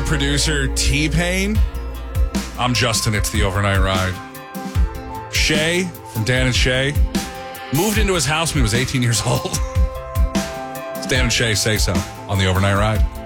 producer T-Pain. I'm Justin. It's the Overnight Ride. Shay from Dan and Shay moved into his house when he was 18 years old. It's Dan and Shay Say So on the Overnight Ride.